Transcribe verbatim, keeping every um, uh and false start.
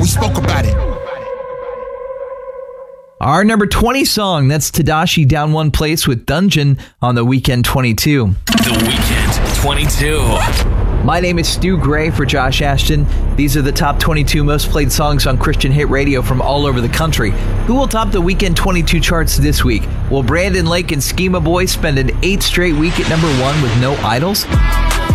we spoke about it. Our number twenty song, that's Tadashi down one place with Dungeon on the Weekend twenty-two. The Weekend twenty-two. My name is Stu Gray for Josh Ashton. These are the top twenty-two most played songs on Christian Hit Radio from all over the country. Who will top the Weekend twenty-two charts this week? Will Brandon Lake and Schema Boy spend an eight straight week at number one with No Idols?